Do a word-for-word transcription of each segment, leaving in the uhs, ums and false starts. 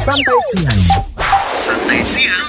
Santai siang. Santai siang.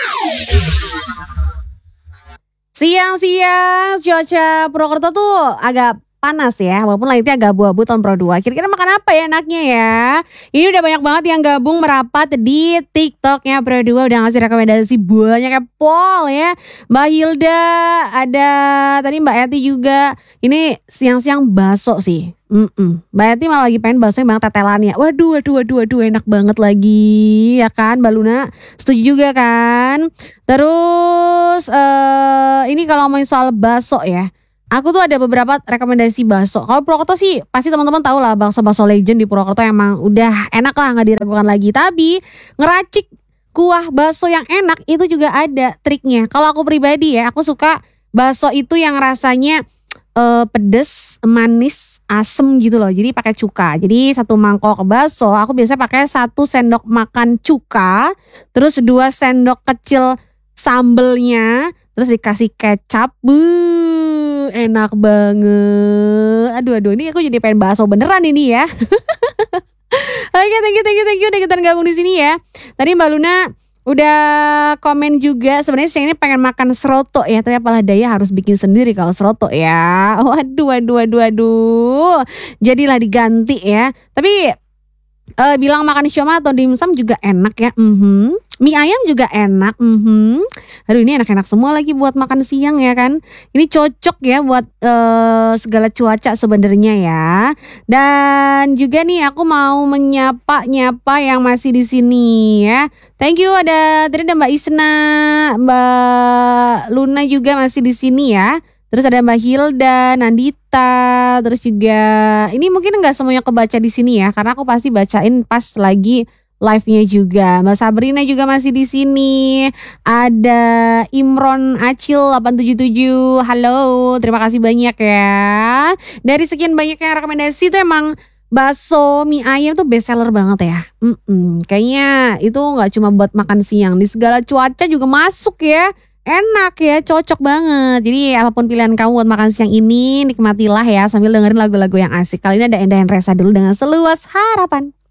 Siang-siang cuaca Purwokerto tuh agak panas ya, walaupun langitnya agak abu-abu tahun Pro dua. Kira-kira makan apa ya enaknya ya? Ini udah banyak banget yang gabung merapat di TikToknya Pro dua, udah ngasih rekomendasi banyak ya Pol ya. Mbak Hilda, ada tadi Mbak Eti juga. Ini siang-siang bakso sih. Mm-mm. Mbak Eti malah lagi pengen bakso yang banget tetelannya. Waduh, waduh, waduh, waduh, enak banget lagi ya kan Mbak Luna? Setuju juga kan? Terus uh, ini kalau ngomongin soal bakso ya. Aku tuh ada beberapa rekomendasi bakso. Kalau Purwokerto sih pasti teman-teman tahu lah bakso-bakso legend di Purwokerto emang udah enak lah, nggak diragukan lagi. Tapi ngeracik kuah bakso yang enak itu juga ada triknya. Kalau aku pribadi ya, aku suka bakso itu yang rasanya uh, pedes, manis, asem gitu loh. Jadi pakai cuka. Jadi satu mangkok bakso aku biasanya pakai satu sendok makan cuka, terus dua sendok kecil sambelnya, terus dikasih kecap. Buh, enak banget. Aduh aduh ini aku jadi pengen bakso beneran ini ya. Oke, thank you thank you thank you udah ikutan gabung di sini ya. Tadi Mbak Luna udah komen juga, sebenarnya siang ini pengen makan seroto ya, tapi apalah daya harus bikin sendiri kalau seroto ya. Waduh waduh waduh waduh. Jadilah diganti ya. Tapi uh, bilang makan siomay atau dimsum juga enak ya. Mhm. Mie ayam juga enak. Mhm. Aduh ini enak-enak semua lagi buat makan siang ya kan. Ini cocok ya buat uh, segala cuaca sebenarnya ya. Dan juga nih aku mau menyapa-nyapa yang masih di sini ya. Thank you, ada tadi ada Mbak Isna, Mbak Luna juga masih di sini ya. Terus ada Mbak Hilda, Nandita, terus juga ini mungkin nggak semuanya kebaca di sini ya, karena aku pasti bacain pas lagi live-nya juga. Mbak Sabrina juga masih di sini. Ada Imron Acil delapan tujuh tujuh. Halo, terima kasih banyak ya. Dari sekian banyak yang rekomendasi itu emang bakso mie ayam tuh best seller banget ya. Mm-mm. Kayaknya itu nggak cuma buat makan siang, di segala cuaca juga masuk ya. Enak ya, cocok banget. Jadi apapun pilihan kamu buat makan siang ini, nikmatilah ya sambil dengerin lagu-lagu yang asik. Kali ini ada Endah Resa dulu dengan Seluas Harapan.